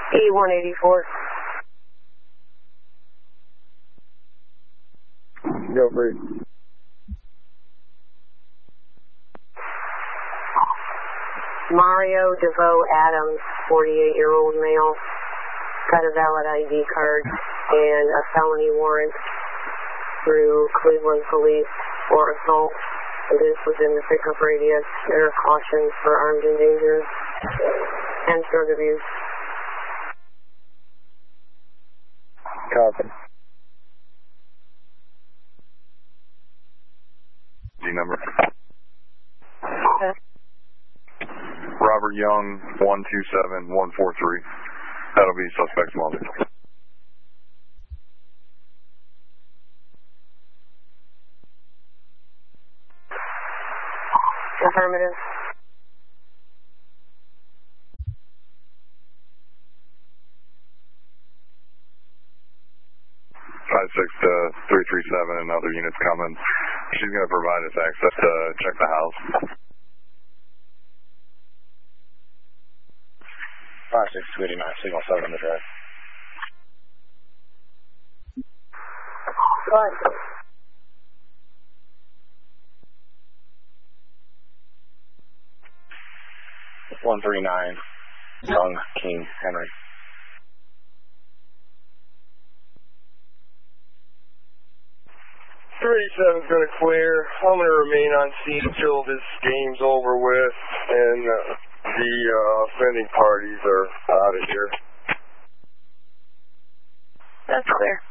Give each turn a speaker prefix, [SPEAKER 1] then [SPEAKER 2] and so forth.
[SPEAKER 1] E184.
[SPEAKER 2] Go for it.
[SPEAKER 1] Mario DeVoe Adams, 48-year-old male, got a valid ID card and a felony warrant through Cleveland Police for assault. This within the pickup radius. There are cautions for armed and dangerous and drug abuse.
[SPEAKER 2] Copy.
[SPEAKER 3] G number.
[SPEAKER 1] Okay.
[SPEAKER 3] Robert Young, 127143. That'll be suspect's mother.
[SPEAKER 1] Affirmative.
[SPEAKER 3] Five 337. Another unit's coming. She's going to provide us access to check the house.
[SPEAKER 2] 56289, signal 7 on the drive.
[SPEAKER 1] What?
[SPEAKER 2] One 139, Young, King, Henry.
[SPEAKER 4] 37's going to clear. I'm going to remain on scene until this game's over with and the offending parties are out of here.
[SPEAKER 1] That's clear.